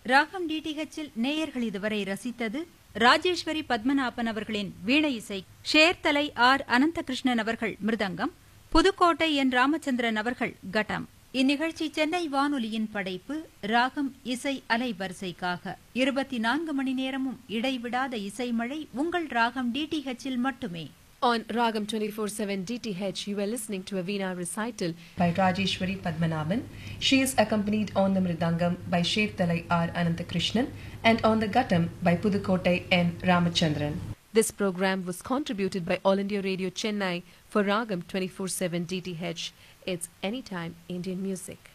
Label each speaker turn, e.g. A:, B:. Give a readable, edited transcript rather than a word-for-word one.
A: ராகம் டிடிஹெச்சில் நேயர்கள் இதுவரை ரசித்தது ராஜேஸ்வரி பத்மநாபன் அவர்களின் வீணை இசை, ஷேர்தலை ஆர் அனந்தகிருஷ்ணன் அவர்கள் மிருதங்கம், புதுக்கோட்டை என் ராமச்சந்திரன் அவர்கள் கட்டம். இந்நிகழ்ச்சி சென்னை வானொலியின் படைப்பு. ராகம் இசை அலைவரிசைக்காக 24 மணி நேரமும் இடைவிடாத இசைமழை உங்கள் ராகம் டிடிஹெச்சில் மட்டுமே.
B: On Ragam 24/7 DTH, you were listening to a Veena recital
C: by Rajeshwari Padmanabhan. She is accompanied on the Mridangam by Sherthalai R. Ananthakrishnan and on the Gattam by Pudukottai N. Ramachandran.
B: This program was contributed by All India Radio Chennai for Ragam 24/7 DTH. It's anytime Indian music.